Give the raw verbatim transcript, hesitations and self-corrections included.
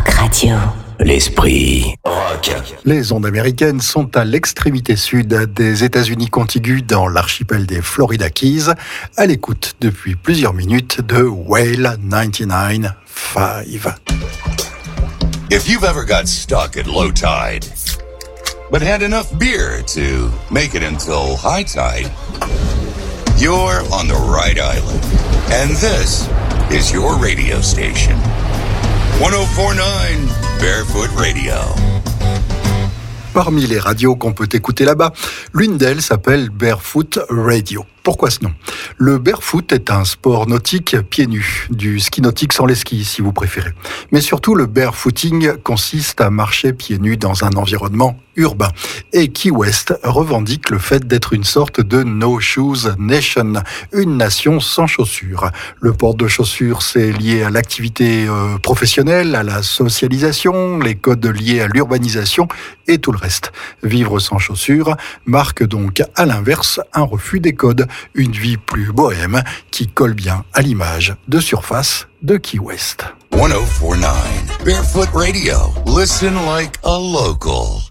Rock Radio. L'esprit rock. Les ondes américaines sont à l'extrémité sud des États-Unis contigus dans l'archipel des Florida Keys, à l'écoute depuis plusieurs minutes de Whale ninety-nine point five. If you've ever got stuck at low tide, but had enough beer to make it until high tide, you're on the right island. And this is your radio station. one oh four point nine Barefoot Radio. Parmi les radios qu'on peut écouter là-bas, l'une d'elles s'appelle Barefoot Radio. Pourquoi ce nom ? Le barefoot est un sport nautique pieds nus, du ski nautique sans les skis si vous préférez. Mais surtout, le barefooting consiste à marcher pieds nus dans un environnement urbain. Et Key West revendique le fait d'être une sorte de No Shoes Nation, une nation sans chaussures. Le port de chaussures, c'est lié à l'activité euh, professionnelle, à la socialisation, les codes liés à l'urbanisation et tout le reste. Vivre sans chaussures marque donc à l'inverse un refus des codes. Une vie plus bohème qui colle bien à l'image de surface de Key West. one oh four point nine Barefoot Radio. Listen like a local.